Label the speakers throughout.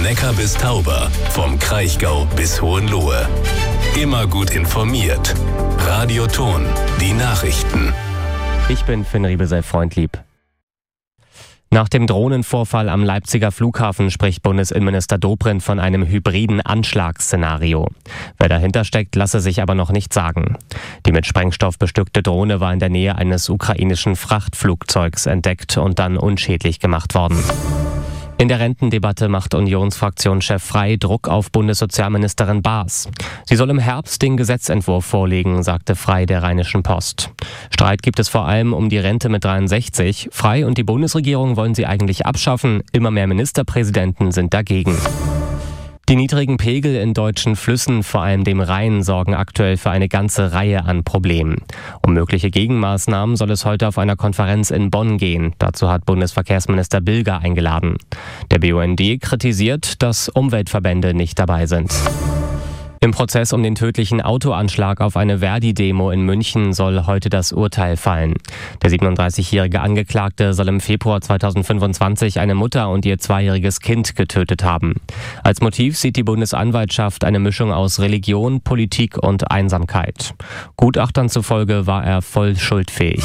Speaker 1: Neckar bis Tauber, vom Kraichgau bis Hohenlohe. Immer gut informiert. Radio Thon, die Nachrichten.
Speaker 2: Ich bin Finn Riebesell-Freundlieb. Nach dem Drohnenvorfall am Leipziger Flughafen spricht Bundesinnenminister Dobrindt von einem hybriden Anschlagsszenario. Wer dahinter steckt, lasse sich aber noch nicht sagen. Die mit Sprengstoff bestückte Drohne war in der Nähe eines ukrainischen Frachtflugzeugs entdeckt und dann unschädlich gemacht worden. In der Rentendebatte macht Unionsfraktionschef Frey Druck auf Bundessozialministerin Baas. Sie soll im Herbst den Gesetzentwurf vorlegen, sagte Frey der Rheinischen Post. Streit gibt es vor allem um die Rente mit 63. Frey und die Bundesregierung wollen sie eigentlich abschaffen. Immer mehr Ministerpräsidenten sind dagegen. Die niedrigen Pegel in deutschen Flüssen, vor allem dem Rhein, sorgen aktuell für eine ganze Reihe an Problemen. Um mögliche Gegenmaßnahmen soll es heute auf einer Konferenz in Bonn gehen. Dazu hat Bundesverkehrsminister Bilger eingeladen. Der BUND kritisiert, dass Umweltverbände nicht dabei sind. Im Prozess um den tödlichen Autoanschlag auf eine Verdi-Demo in München soll heute das Urteil fallen. Der 37-jährige Angeklagte soll im Februar 2025 eine Mutter und ihr 2-jähriges Kind getötet haben. Als Motiv sieht die Bundesanwaltschaft eine Mischung aus Religion, Politik und Einsamkeit. Gutachtern zufolge war er voll schuldfähig.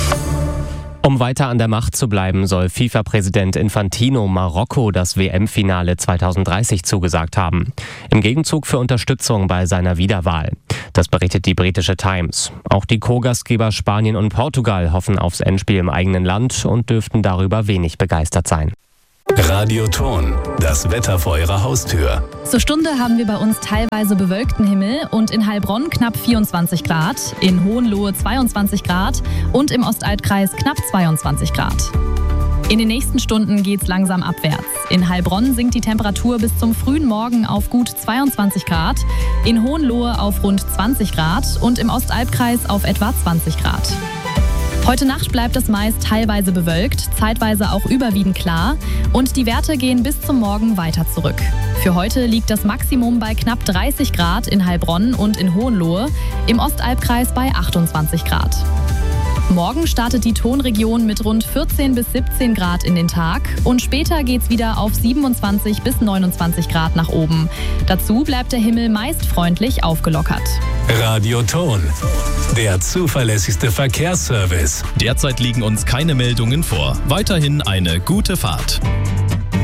Speaker 2: Um weiter an der Macht zu bleiben, soll FIFA-Präsident Infantino Marokko das WM-Finale 2030 zugesagt haben. Im Gegenzug für Unterstützung bei seiner Wiederwahl. Das berichtet die britische Times. Auch die Co-Gastgeber Spanien und Portugal hoffen aufs Endspiel im eigenen Land und dürften darüber wenig begeistert sein.
Speaker 1: Radio Thon, das Wetter vor Ihrer Haustür.
Speaker 3: Zur Stunde haben wir bei uns teilweise bewölkten Himmel und in Heilbronn knapp 24 Grad, in Hohenlohe 22 Grad und im Ostalbkreis knapp 22 Grad. In den nächsten Stunden geht's langsam abwärts. In Heilbronn sinkt die Temperatur bis zum frühen Morgen auf gut 22 Grad, in Hohenlohe auf rund 20 Grad und im Ostalbkreis auf etwa 20 Grad. Heute Nacht bleibt es meist teilweise bewölkt, zeitweise auch überwiegend klar und die Werte gehen bis zum Morgen weiter zurück. Für heute liegt das Maximum bei knapp 30 Grad in Heilbronn und in Hohenlohe, im Ostalbkreis bei 28 Grad. Morgen startet die Thonregion mit rund 14 bis 17 Grad in den Tag und später geht's wieder auf 27 bis 29 Grad nach oben. Dazu bleibt der Himmel meist freundlich aufgelockert.
Speaker 1: Radio Thon, der zuverlässigste Verkehrsservice.
Speaker 4: Derzeit liegen uns keine Meldungen vor. Weiterhin eine gute Fahrt.